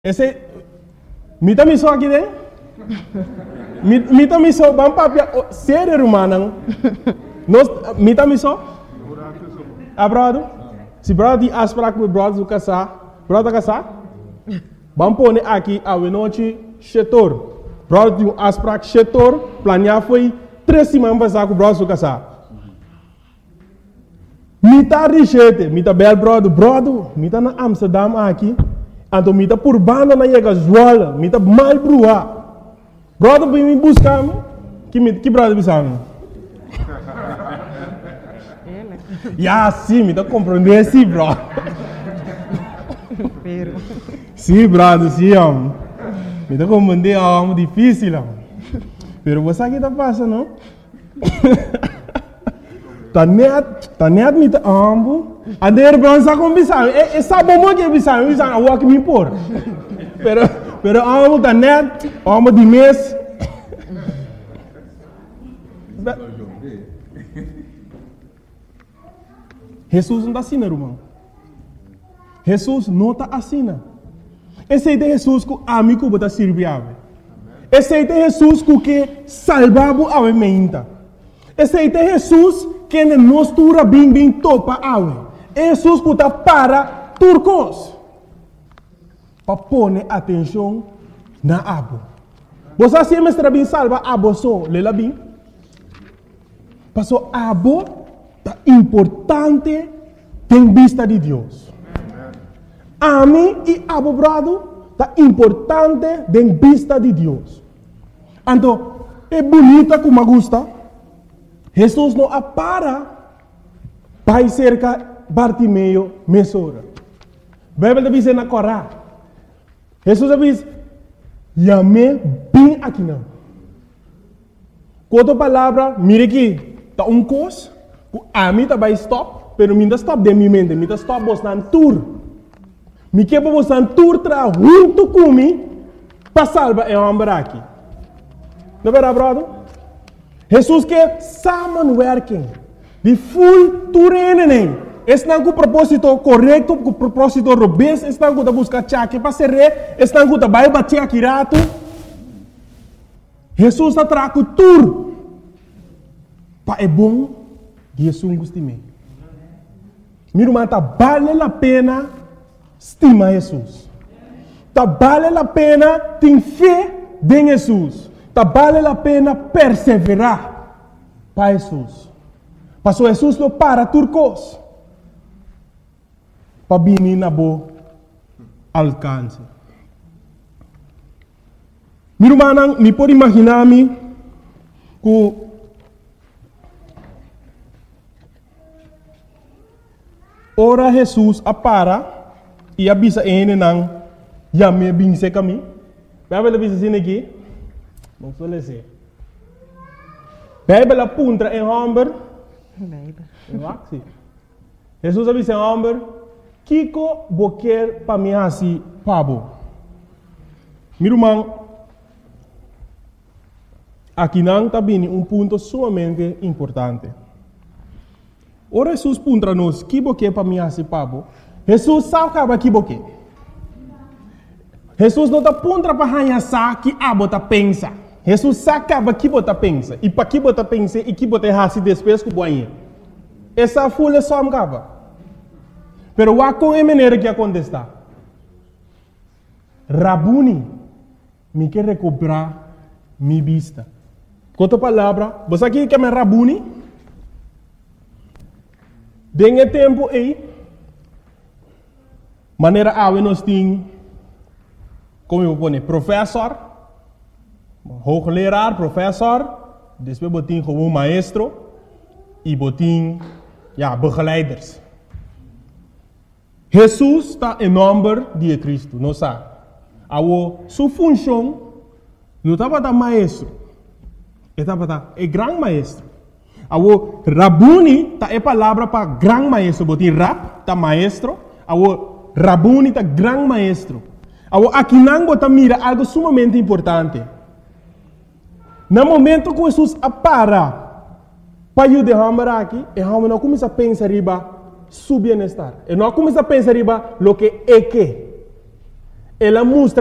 Esse, mita miso aqui dentro? Mita miso, bam papia, sério, romano? Mita miso? Abrado? Se brado de aspra com brado do casar, brado casar? Bam pone aqui a noite chetor. Brado de aspra chetor, planear foi 3 semanas passar com brado do casar. Mita richete, mita bel brado, mita na Amsterdam aqui. Então, mita por banda na chega zoala, mita mal brua. Brother, vem me buscar, que brother bisamo? Ya, sim, mita compreender, sim, bro. Sim, brother, sim, mita compreender, é difícil, pero você aqui tá passando, não? Tá net mita ambo. Ader bronza com bisam. Sabe como que bisam a walk me por. Pero ambo tá net, ambo de mês. Jesus não está assim, irmão. Jesus não está assim. Esse é Jesus que amigo bota servir. Esse é Jesus que salvava a mente. Esse é Jesus que nos tura bem topa awe. Jesus que está para turcos. Para pôr atenção na abo. Você se mestra bem salva abo só, lela bem. Passou abo é importante em vista de Deus. A mim e abo brado é importante em vista de Deus. Então, é bonita como gusta. Jesus não para para cerca Bartimeu mesora. Bíblia diz na Corá. Jesus diz, "Yame bem aqui não." Outra palavra, mire aqui, tá coisa, a mim tá vai stop, pero minha stop de minha mente, minha stop bostan tour. Me que bostan tour tra junto comigo para salvar é homem aqui. Não é verdade? Jesus quer samenwerking. De full toerening. Estão com o propósito correto, com o propósito robusto, estão com a busca chaque para ser estão com a vai bater aqui rato. Jesus está trago tudo. Para é bom, Jesus gosta de mim. Meu irmão, tá vale a pena estimar Jesus. Tá vale a pena ter fé em Jesus. Tá vale a pena perseverar para Jesus. Passou Jesus não para turcos. Para vir na boa alcance. Meu irmão, me pode imaginar-me que ora Jesus para e avisa ele não já me vinse caminho. Vai ver avisa assim aqui. Não suele ser. Bíblia apunta em Humber. Jesus avisa em Humber. Kiko boquer para mim assim, pabo. Meu irmão, aqui não está bem ponto sumamente importante. Ora Jesus punta nos, que boquer para mim assim, pabo. Jesus sabe que boquer. Jesus não está punta para hanhar que abo tá pensa. Jesus sabe que bota pensa. E para que bota pensa e que bota hasi depois que boinha. Essa folha só amcava. Pero wa com a maneira que acontece. Rabuni, me quer recuperar minha vista. Outra palavra, você aqui quer me Rabuni? Dengue tempo aí, maneira a nós tem, como eu vou dizer, professor, hoogleraar, professor, depois botin como maestro e botin, begeleiders. Jesus está em nome de Cristo, não sabe? A sua função não estava da maestro, estava da grande maestro. A Rabuni está a palavra para grande maestro, botin rap está maestro, a Rabuni está grande maestro. A aqui não bota mira algo sumamente importante. No momento que Jesus para ajudar aqui, e não começa a pensar riba su bienestar. E não começa a pensar riba lo que é que. ela mostra